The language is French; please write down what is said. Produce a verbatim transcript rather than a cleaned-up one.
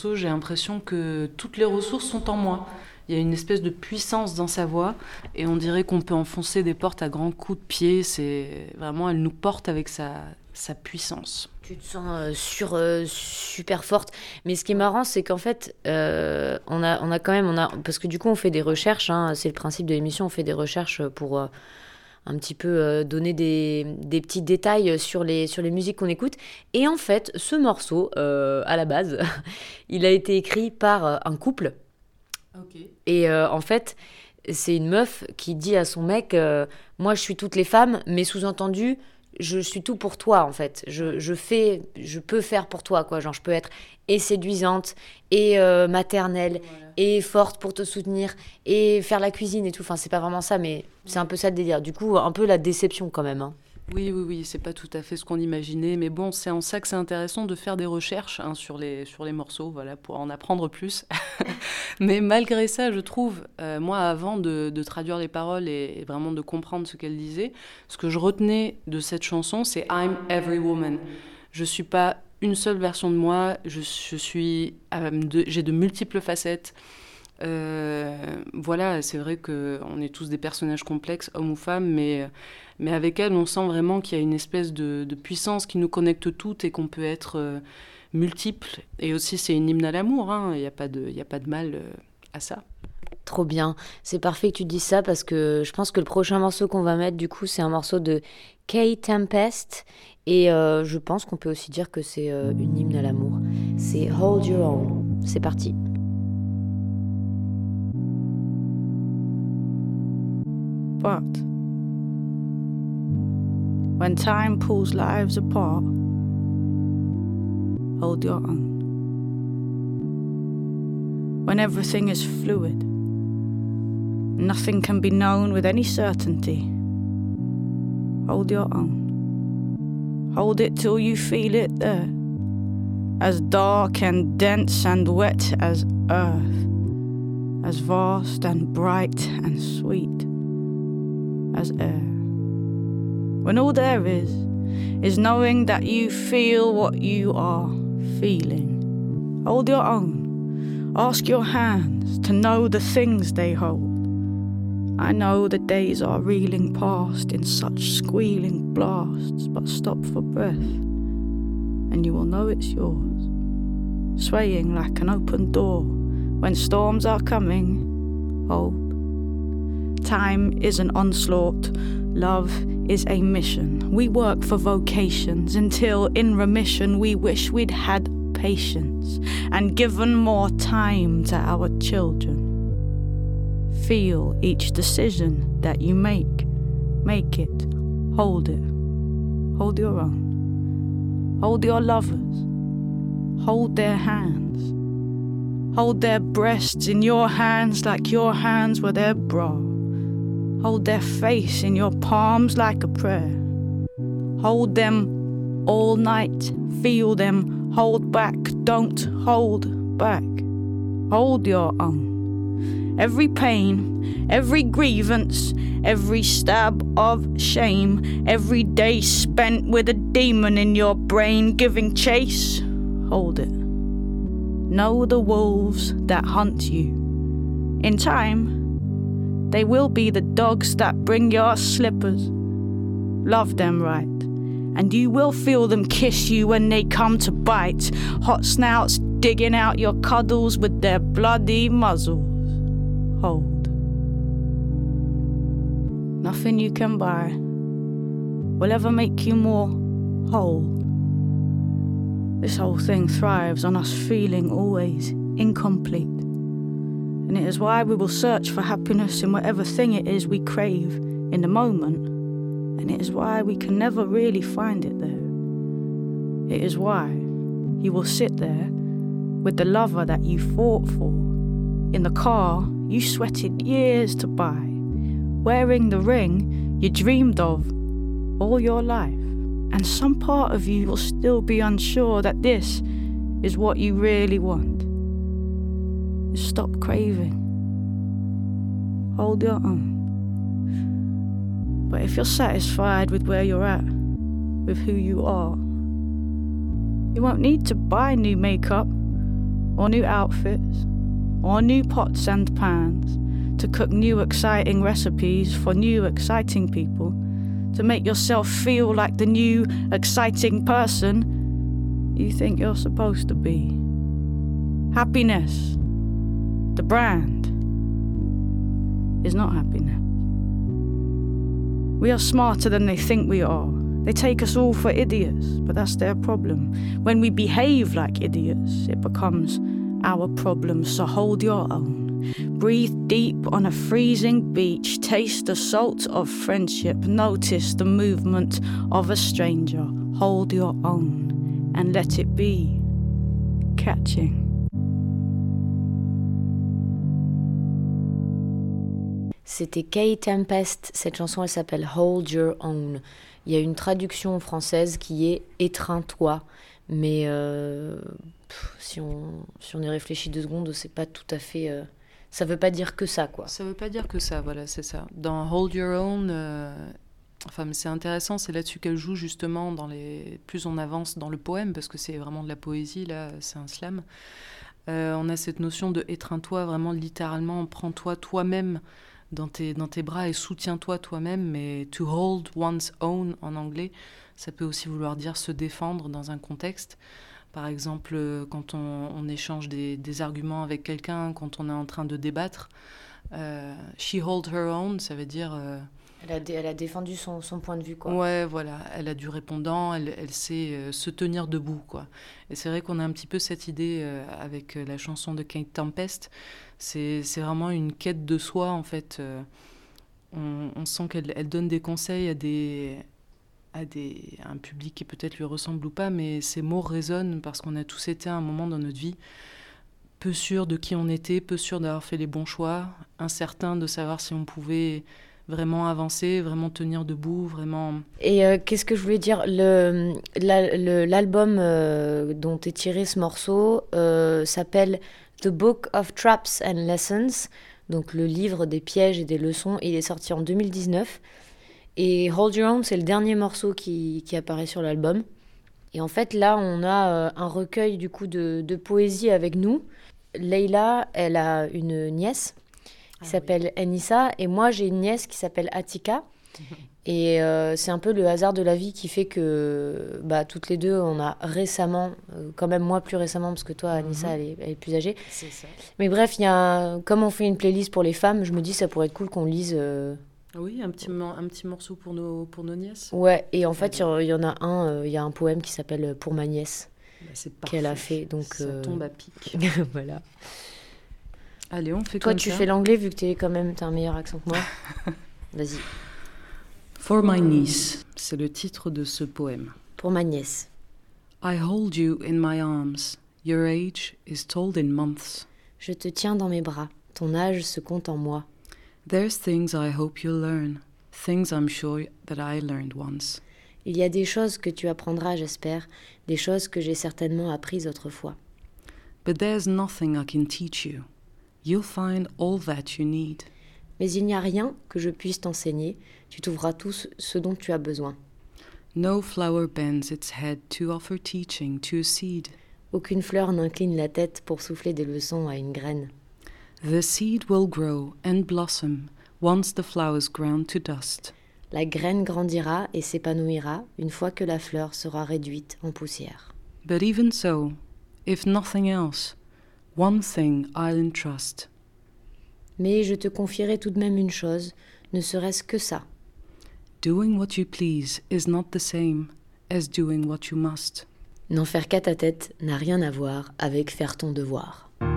morceau, j'ai l'impression que toutes les ressources sont en moi. Il y a une espèce de puissance dans sa voix et on dirait qu'on peut enfoncer des portes à grands coups de pied. C'est vraiment, elle nous porte avec sa, sa puissance. Tu te sens euh, sur, euh, super forte. Mais ce qui est marrant, c'est qu'en fait, euh, on, a, on a quand même... On a, parce que du coup, on fait des recherches. Hein, c'est le principe de l'émission. On fait des recherches pour euh, un petit peu euh, donner des, des petits détails sur les, sur les musiques qu'on écoute. Et en fait, ce morceau, euh, à la base, il a été écrit par euh, un couple. Okay. Et euh, en fait, c'est une meuf qui dit à son mec euh, « Moi, je suis toutes les femmes, mais sous-entendu, je suis tout pour toi, en fait. Je, je, fais, je peux faire pour toi, quoi. Genre, je peux être et séduisante, et euh, maternelle, voilà. Et forte pour te soutenir, et faire la cuisine et tout. Enfin, c'est pas vraiment ça, mais c'est un peu ça le délire. Du coup, un peu la déception quand même, hein. Oui, oui, oui, c'est pas tout à fait ce qu'on imaginait, mais bon, c'est en ça que c'est intéressant de faire des recherches hein, sur, les, sur les morceaux, voilà, pour en apprendre plus. Mais malgré ça, je trouve, euh, moi, avant de, de traduire les paroles et, et vraiment de comprendre ce qu'elle disait, ce que je retenais de cette chanson, c'est « I'm every woman ». Je suis pas une seule version de moi, je, je suis, euh, de, j'ai de multiples facettes. Euh, voilà, c'est vrai qu'on est tous des personnages complexes, hommes ou femmes, mais... Mais avec elle, on sent vraiment qu'il y a une espèce de, de puissance qui nous connecte toutes et qu'on peut être euh, multiples. Et aussi, c'est une hymne à l'amour, hein. Il n'y a pas de, il n'y a pas de mal euh, à ça. Trop bien. C'est parfait que tu dises ça parce que je pense que le prochain morceau qu'on va mettre, du coup, c'est un morceau de Kay Tempest. Et euh, je pense qu'on peut aussi dire que c'est euh, une hymne à l'amour. C'est Hold Your Own. C'est parti. But when time pulls lives apart, hold your own. When everything is fluid, nothing can be known with any certainty, hold your own. Hold it till you feel it there, as dark and dense and wet as earth, as vast and bright and sweet as air. When all there is, is knowing that you feel what you are feeling. Hold your own. Ask your hands to know the things they hold. I know the days are reeling past in such squealing blasts, but stop for breath, and you will know it's yours. Swaying like an open door, when storms are coming, hold. Time is an onslaught, love is a mission. We work for vocations until in remission we wish we'd had patience and given more time to our children. Feel each decision that you make. Make it. Hold it. Hold your own. Hold your lovers. Hold their hands. Hold their breasts in your hands like your hands were their bra. Hold their face in your palms like a prayer. Hold them all night. Feel them. Hold back. Don't hold back. Hold your own. Every pain, every grievance, every stab of shame, every day spent with a demon in your brain giving chase, hold it. Know the wolves that hunt you. In time, they will be the dogs that bring your slippers. Love them right, and you will feel them kiss you when they come to bite. Hot snouts digging out your cuddles with their bloody muzzles. Hold. Nothing you can buy will ever make you more whole. This whole thing thrives on us feeling always incomplete. And it is why we will search for happiness in whatever thing it is we crave in the moment. And it is why we can never really find it there. It is why you will sit there with the lover that you fought for, in the car you sweated years to buy, wearing the ring you dreamed of all your life. And some part of you will still be unsure that this is what you really want. Stop craving. Hold your own. But if you're satisfied with where you're at, with who you are, you won't need to buy new makeup or new outfits, or new pots and pans, to cook new exciting recipes for new exciting people, to make yourself feel like the new exciting person you think you're supposed to be. Happiness, the brand, is not happiness. We are smarter than they think we are. They take us all for idiots, but that's their problem. When we behave like idiots, it becomes our problem, so hold your own. Breathe deep on a freezing beach, taste the salt of friendship, notice the movement of a stranger. Hold your own and let it be catching. C'était Kay Tempest, cette chanson elle s'appelle Hold Your Own. Il y a une traduction française qui est Étreins-toi, mais euh, pff, si, on, si on y réfléchit deux secondes, c'est pas tout à fait... Euh, ça veut pas dire que ça, quoi. Ça veut pas dire que ça, voilà, c'est ça. Dans Hold Your Own, euh, enfin, mais c'est intéressant, c'est là-dessus qu'elle joue justement, dans les, plus on avance dans le poème, parce que c'est vraiment de la poésie, là, c'est un slam. Euh, on a cette notion de étreins-toi, vraiment littéralement, prends-toi toi-même dans tes, dans tes bras et soutiens-toi toi-même, mais to hold one's own en anglais, ça peut aussi vouloir dire se défendre dans un contexte. Par exemple, quand on, on échange des, des arguments avec quelqu'un, quand on est en train de débattre, euh, she hold her own, ça veut dire... Euh, elle, a dé, elle a défendu son, son point de vue, quoi. Ouais, voilà, elle a du répondant, elle, elle sait euh, se tenir debout, quoi. Et c'est vrai qu'on a un petit peu cette idée euh, avec la chanson de Kate Tempest. C'est, c'est vraiment une quête de soi, en fait. Euh, on, on sent qu'elle elle donne des conseils à, des, à, des, à un public qui peut-être lui ressemble ou pas, mais ces mots résonnent parce qu'on a tous été à un moment dans notre vie peu sûrs de qui on était, peu sûrs d'avoir fait les bons choix, incertains de savoir si on pouvait vraiment avancer, vraiment tenir debout, vraiment... Et euh, qu'est-ce que je voulais dire, le, la, le, l'album euh, dont est tiré ce morceau euh, s'appelle The Book of Traps and Lessons, donc le livre des pièges et des leçons. Il est sorti en deux mille dix-neuf. Et Hold Your Own, c'est le dernier morceau qui, qui apparaît sur l'album. Et en fait, là, on a euh, un recueil du coup de, de poésie avec nous. Leïla, elle a une nièce qui ah, s'appelle oui. Enissa, et moi, j'ai une nièce qui s'appelle Atika. Et euh, c'est un peu le hasard de la vie qui fait que bah, toutes les deux, on a récemment, euh, quand même moi plus récemment, parce que toi, Anissa, mm-hmm. elle, est, elle est plus âgée. C'est ça. Mais bref, y a un, comme on fait une playlist pour les femmes, je me dis ça pourrait être cool qu'on lise... Euh... Oui, un petit, un petit morceau pour nos, pour nos nièces. Ouais, et en fait, il y, y en a un, il euh, y a un poème qui s'appelle « Pour ma nièce bah, », qu'elle a fait. Donc, ça euh... tombe à pic. Voilà. Allez, on fait toi, comme ça. Toi, tu fais l'anglais vu que t'es quand même, t'as un meilleur accent que moi. Vas-y. For my niece, c'est le titre de ce poème. Pour ma nièce. I hold you in my arms. Your age is told in months. Je te tiens dans mes bras. Ton âge se compte en mois. There's things I hope you'll learn. Things I'm sure that I learned once. Il y a des choses que tu apprendras, j'espère. Des choses que j'ai certainement apprises autrefois. But there's nothing I can teach you. You'll find all that you need. Mais il n'y a rien que je puisse t'enseigner. Tu trouveras tout ce dont tu as besoin. No flower bends its head to offer teaching to a seed. Aucune fleur n'incline la tête pour souffler des leçons à une graine. The seed will grow and blossom once the flower's ground to dust. La graine grandira et s'épanouira une fois que la fleur sera réduite en poussière. But even so, if nothing else, one thing I'll entrust. Mais je te confierai tout de même une chose, ne serait-ce que ça. Doing what you please is not the same as doing what you must. N'en faire qu'à ta tête n'a rien à voir avec faire ton devoir.